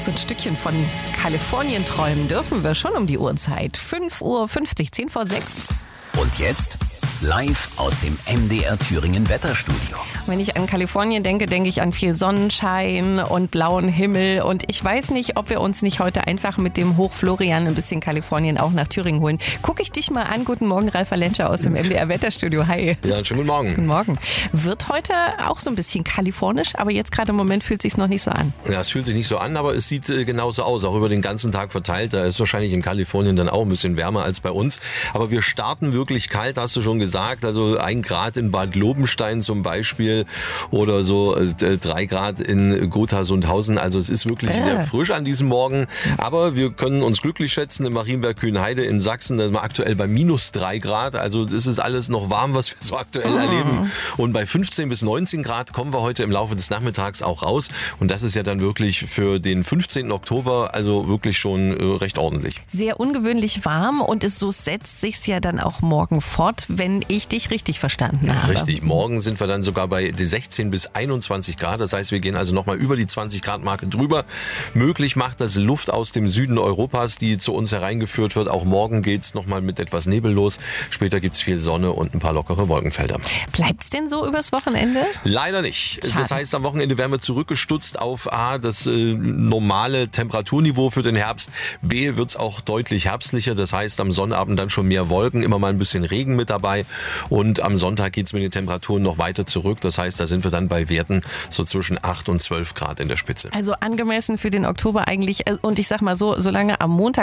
So ein Stückchen von Kalifornien träumen dürfen wir schon um die Uhrzeit. 5:50 Uhr, 10 vor 6. Und jetzt live aus dem MDR Thüringen Wetterstudio. Wenn ich an Kalifornien denke, denke ich an viel Sonnenschein und blauen Himmel. Und ich weiß nicht, ob wir uns nicht heute einfach mit dem Hoch Florian ein bisschen Kalifornien auch nach Thüringen holen. Gucke ich dich mal an. Guten Morgen, Ralf Lenscher aus dem MDR Wetterstudio. Hi. Ja, einen schönen guten Morgen. Guten Morgen. Wird heute auch so ein bisschen kalifornisch, aber jetzt gerade im Moment fühlt es sich noch nicht so an. Ja, es fühlt sich nicht so an, aber es sieht genauso aus, auch über den ganzen Tag verteilt. Da ist wahrscheinlich in Kalifornien dann auch ein bisschen wärmer als bei uns. Aber wir starten wirklich kalt, hast du schon gesagt. Also 1 Grad in Bad Lobenstein zum Beispiel oder so 3 Grad in Gotha-Sundhausen. Also es ist wirklich sehr frisch an diesem Morgen. Aber wir können uns glücklich schätzen in Marienberg-Kühnheide in Sachsen. Da sind wir aktuell bei -3 Grad. Also das ist alles noch warm, was wir so aktuell erleben. Und bei 15 bis 19 Grad kommen wir heute im Laufe des Nachmittags auch raus. Und das ist ja dann wirklich für den 15. Oktober also wirklich schon recht ordentlich. Sehr ungewöhnlich warm und so setzt sich's ja dann auch morgen fort, wenn ich dich richtig verstanden habe. Richtig, morgen sind wir dann sogar bei 16 bis 21 Grad. Das heißt, wir gehen also nochmal über die 20 Grad Marke drüber. Möglich macht das Luft aus dem Süden Europas, die zu uns hereingeführt wird. Auch morgen geht's nochmal mit etwas Nebel los. Später gibt's viel Sonne und ein paar lockere Wolkenfelder. Bleibt's denn so übers Wochenende? Leider nicht. Schade. Das heißt, am Wochenende werden wir zurückgestutzt auf A, das normale Temperaturniveau für den Herbst. B, wird's auch deutlich herbstlicher. Das heißt, am Sonnabend dann schon mehr Wolken, immer mal ein bisschen Regen mit dabei. Und am Sonntag geht's mit den Temperaturen noch weiter zurück. Das heißt, da sind wir dann bei Werten so zwischen 8 und 12 Grad in der Spitze. Also angemessen für den Oktober eigentlich. Und ich sag mal so, solange am Montag